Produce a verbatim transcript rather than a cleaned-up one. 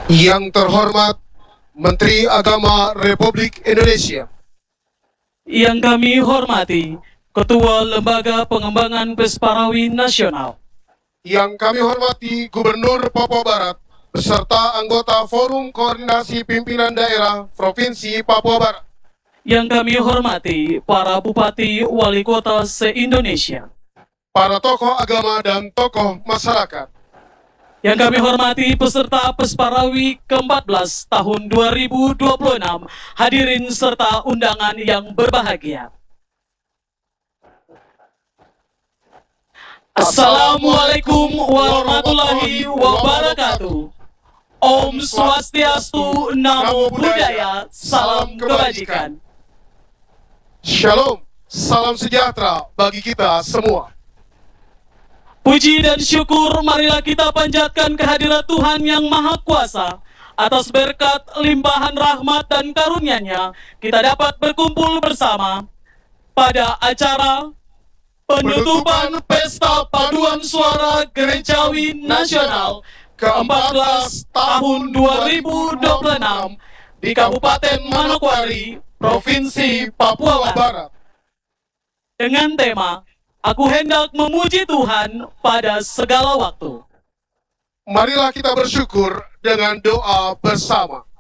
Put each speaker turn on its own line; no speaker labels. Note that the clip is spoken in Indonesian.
Yang terhormat Menteri Agama Republik Indonesia,
yang kami hormati Ketua Lembaga Pengembangan Pesparawi Nasional,
yang kami hormati Gubernur Papua Barat beserta anggota Forum Koordinasi Pimpinan Daerah Provinsi Papua Barat,
yang kami hormati para Bupati Wali Kota se-Indonesia,
para tokoh agama dan tokoh masyarakat,
yang kami hormati peserta Pesparawi ke empat belas tahun dua ribu dua puluh enam, hadirin serta undangan yang berbahagia. Assalamualaikum warahmatullahi wabarakatuh. Om Swastiastu, Namo Buddhaya, salam kebajikan.
Shalom, salam sejahtera bagi kita semua.
Puji dan syukur marilah kita panjatkan kehadirat Tuhan yang Maha Kuasa. Atas berkat limpahan rahmat dan karunia-Nya, kita dapat berkumpul bersama pada acara penutupan Pesta Paduan Suara Gerejawi Nasional ke empat belas tahun dua ribu dua puluh enam di Kabupaten Manokwari, Provinsi Papua Barat. Dengan tema Aku hendak memuji Tuhan pada segala waktu.
Marilah kita bersyukur dengan doa bersama.